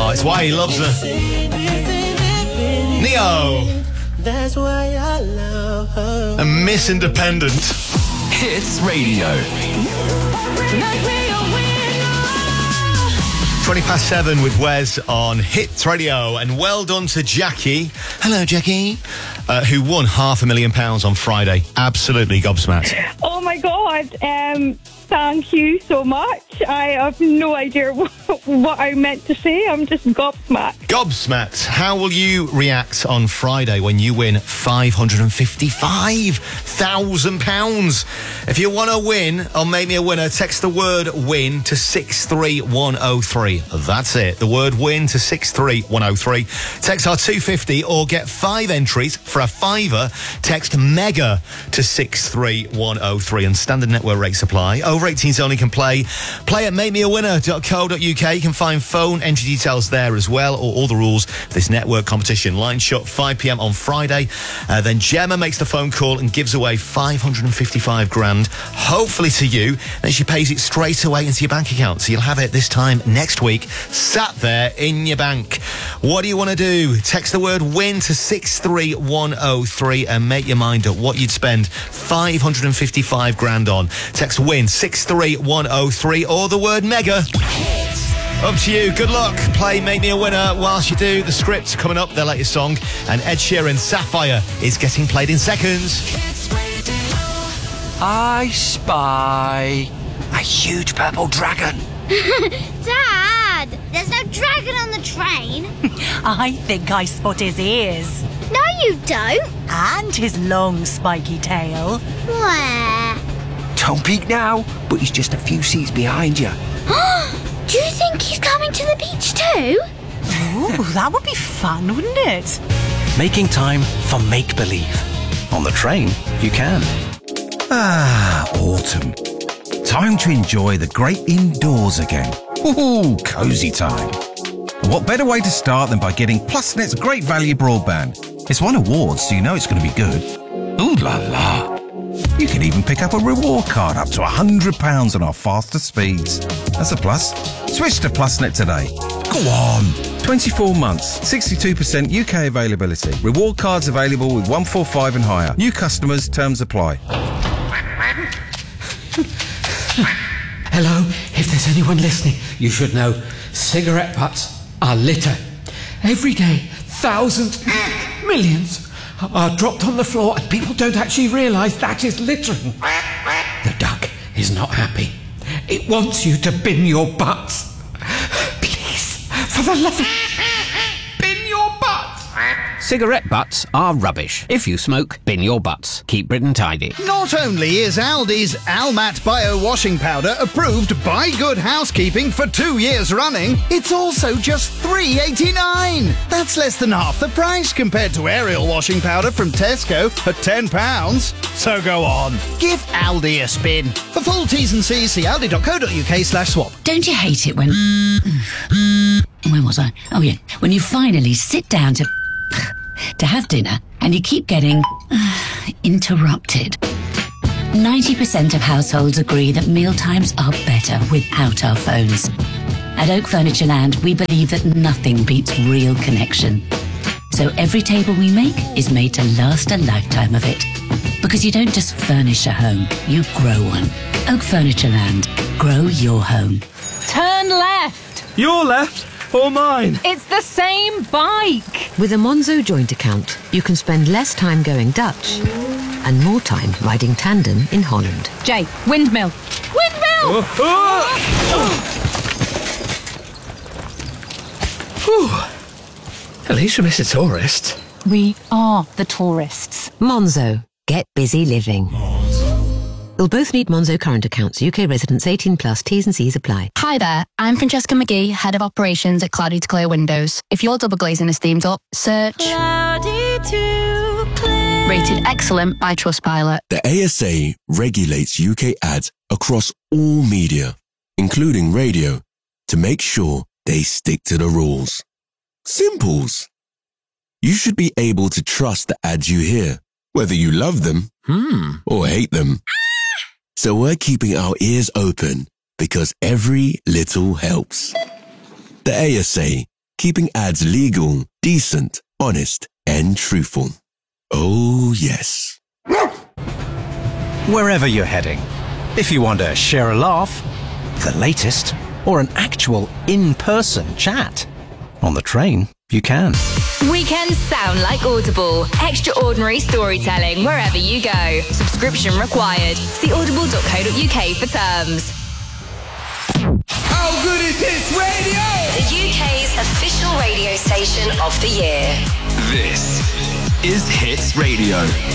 Oh, it's why he loves her. Neo. That's why I love her. And Miss Independent. Hits Radio. 7:20 with Wes on Hits Radio. And well done to Jackie. Hello, Jackie. Who won £500,000 on Friday. Absolutely gobsmacked. Oh my God. Thank you so much. I have no idea what I meant to say. I'm just gobsmacked. Gobsmacked. How will you react on Friday when you win £555,000? If you want to win or make me a winner, text the word WIN to 63103. That's it. The word WIN to 63103. Text our 250 or get 5 entries for a £5. Text MEGA to 63103 and standard network rates apply. Over 18s only can play. Play at makemewinner.co.uk. You can find phone entry details there as well, or all the rules for this network competition. Line shut 5 p.m. on Friday. Then Gemma makes the phone call and gives away $555,000, hopefully to you. Then she pays it straight away into your bank account. So you'll have it this time next week, sat there in your bank. What do you want to do? Text the word WIN to 63103 and make your mind up what you'd spend $555,000 on. Text WIN 63103 or the word MEGA. Up to you. Good luck. Play Make Me a Winner. Whilst you do, the script's coming up, their latest song, and Ed Sheeran, Sapphire, is getting played in seconds. I spy a huge purple dragon. Dad, there's no dragon on the train. I think I spot his ears. No, you don't. And his long spiky tail. Where? Don't peek now, but he's just a few seats behind you. Do you think he's coming to the beach too? Ooh, that would be fun, wouldn't it? Making time for make-believe. On the train, you can. Ah, autumn. Time to enjoy the great indoors again. Ooh, cosy time. What better way to start than by getting PlusNet's great value broadband? It's won awards, so you know it's going to be good. Ooh la la. You can even pick up a reward card up to £100 on our faster speeds. That's a plus. Switch to PlusNet today. Go on. 24 months, 62% UK availability. Reward cards available with 145 and higher. New customers, terms apply. Hello, if there's anyone listening, you should know cigarette butts are litter. Every day, thousands, millions are dropped on the floor and people don't actually realise that is littering. The duck is not happy. It wants you to bin your butts. Please, for the love of... bin your butts! Cigarette butts are rubbish. If you smoke, bin your butts. Keep Britain tidy. Not only is Aldi's Almat Bio Washing Powder approved by Good Housekeeping for 2 years running, it's also just $3.89. That's less than half the price compared to Ariel Washing Powder from Tesco at £10. So go on, give Aldi a spin. For full T's and C's, see aldi.co.uk/swap. Don't you hate it when... Where was I? Oh, yeah. When you finally sit down to have dinner and you keep getting interrupted. 90% of households agree that mealtimes are better without our phones. At Oak Furniture Land, we believe that nothing beats real connection. So every table we make is made to last a lifetime of it. Because you don't just furnish a home, you grow one. Oak Furniture Land. Grow your home. Turn left. Your left or mine? It's the same bike. With a Monzo joint account, you can spend less time going Dutch and more time riding tandem in Holland. Jay, windmill. Windmill! At least we miss a tourist. We are the tourists. Monzo. Get busy living. You'll both need Monzo current accounts. UK residents 18 plus. T's and C's apply. Hi there, I'm Francesca McGee, Head of Operations at Cloudy to Clear Windows. If your double glazing is themed up, search Cloudy to Clear. Rated excellent by Trustpilot. The ASA regulates UK ads across all media, including radio, to make sure they stick to the rules. Simples. You should be able to trust the ads you hear, whether you love them or hate them. So we're keeping our ears open because every little helps. The ASA, keeping ads legal, decent, honest, and truthful. Oh, yes. Wherever you're heading, if you want to share a laugh, the latest, or an actual in-person chat, on the train, you can. Weekends sound like Audible. Extraordinary storytelling wherever you go. Subscription required. See audible.co.uk for terms. How good is Hits Radio? The UK's official radio station of the year. This is Hits Radio.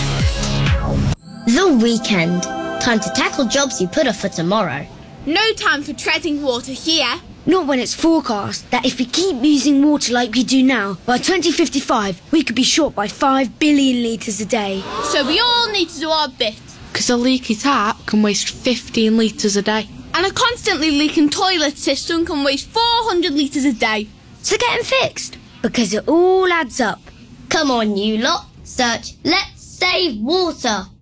The weekend. Time to tackle jobs you put off for tomorrow. No time for treading water here. Not when it's forecast that if we keep using water like we do now, by 2055 we could be short by 5 billion litres a day. So we all need to do our bit. Because a leaky tap can waste 15 litres a day. And a constantly leaking toilet system can waste 400 litres a day. So get them fixed, because it all adds up. Come on, you lot. Search Let's Save Water.